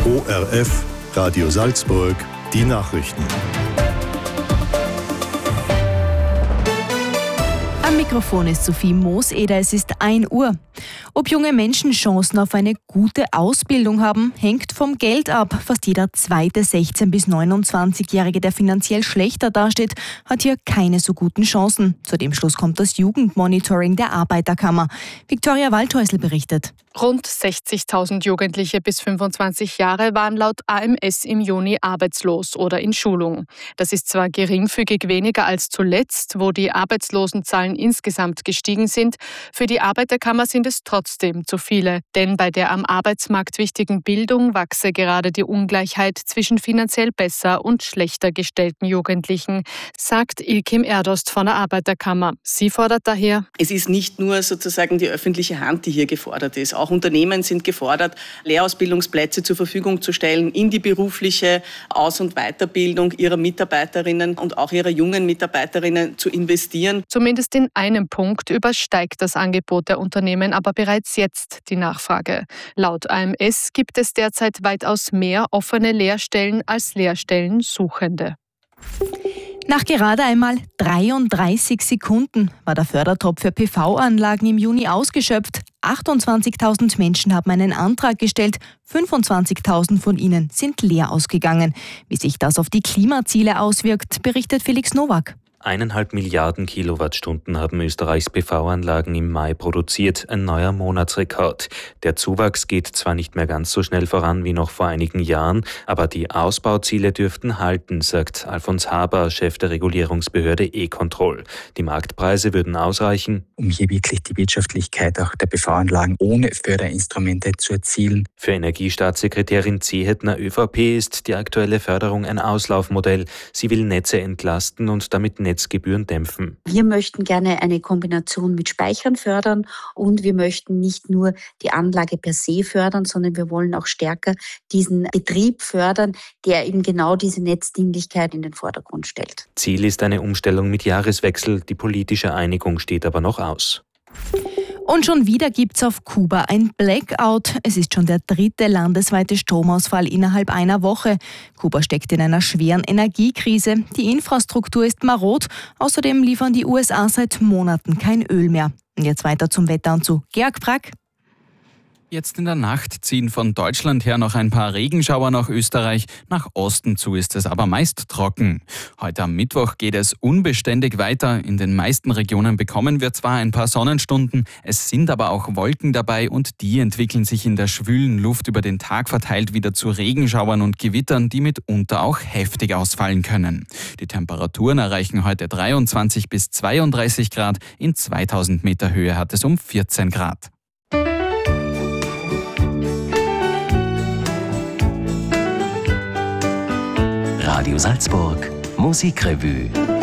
ORF, Radio Salzburg, die Nachrichten. Am Mikrofon ist Sophie Mooseder, es ist 1 Uhr. Ob junge Menschen Chancen auf eine gute Ausbildung haben, hängt vom Geld ab. Fast jeder zweite 16- bis 29-Jährige, der finanziell schlechter dasteht, hat hier keine so guten Chancen. Zu dem Schluss kommt das Jugendmonitoring der Arbeiterkammer. Viktoria Waldhäusl berichtet. Rund 60.000 Jugendliche bis 25 Jahre waren laut AMS im Juni arbeitslos oder in Schulung. Das ist zwar geringfügig weniger als zuletzt, wo die Arbeitslosenzahlen insgesamt gestiegen sind. Für die Arbeiterkammer sind es trotzdem zu viele, denn bei der am Arbeitsmarkt wichtigen Bildung wachse gerade die Ungleichheit zwischen finanziell besser und schlechter gestellten Jugendlichen, sagt Ilkim Erdost von der Arbeiterkammer. Sie fordert daher: Es ist nicht nur sozusagen die öffentliche Hand, die hier gefordert ist. Auch Unternehmen sind gefordert, Lehrausbildungsplätze zur Verfügung zu stellen in die berufliche Aus- und Weiterbildung ihrer Mitarbeiterinnen und auch ihrer jungen Mitarbeiterinnen zu investieren. Zumindest in einem Punkt übersteigt das Angebot der Unternehmen aber bereits jetzt die Nachfrage. Laut AMS gibt es derzeit weitaus mehr offene Lehrstellen als Lehrstellensuchende. Nach gerade einmal 33 Sekunden war der Fördertopf für PV-Anlagen im Juni ausgeschöpft. 28.000 Menschen haben einen Antrag gestellt, 25.000 von ihnen sind leer ausgegangen. Wie sich das auf die Klimaziele auswirkt, berichtet Felix Nowak. 1,5 Milliarden Kilowattstunden haben Österreichs PV-Anlagen im Mai produziert, ein neuer Monatsrekord. Der Zuwachs geht zwar nicht mehr ganz so schnell voran wie noch vor einigen Jahren, aber die Ausbauziele dürften halten, sagt Alfons Haber, Chef der Regulierungsbehörde E-Control. Die Marktpreise würden ausreichen, um hier wirklich die Wirtschaftlichkeit auch der PV-Anlagen ohne Förderinstrumente zu erzielen. Für Energiestaatssekretärin Zehetner ÖVP ist die aktuelle Förderung ein Auslaufmodell. Sie will Netze entlasten und damit Netzgebühren dämpfen. Wir möchten gerne eine Kombination mit Speichern fördern und wir möchten nicht nur die Anlage per se fördern, sondern wir wollen auch stärker diesen Betrieb fördern, der eben genau diese Netzdienlichkeit in den Vordergrund stellt. Ziel ist eine Umstellung mit Jahreswechsel. Die politische Einigung steht aber noch aus. Und schon wieder gibt's auf Kuba ein Blackout. Es ist schon der 3. landesweite Stromausfall innerhalb einer Woche. Kuba steckt in einer schweren Energiekrise. Die Infrastruktur ist marod. Außerdem liefern die USA seit Monaten kein Öl mehr. Und jetzt weiter zum Wetter und zu Georg Brack. Jetzt in der Nacht ziehen von Deutschland her noch ein paar Regenschauer nach Österreich. Nach Osten zu ist es aber meist trocken. Heute am Mittwoch geht es unbeständig weiter. In den meisten Regionen bekommen wir zwar ein paar Sonnenstunden, es sind aber auch Wolken dabei und die entwickeln sich in der schwülen Luft über den Tag verteilt wieder zu Regenschauern und Gewittern, die mitunter auch heftig ausfallen können. Die Temperaturen erreichen heute 23 bis 32 Grad. In 2000 Meter Höhe hat es um 14 Grad. Radio Salzburg Musikrevue.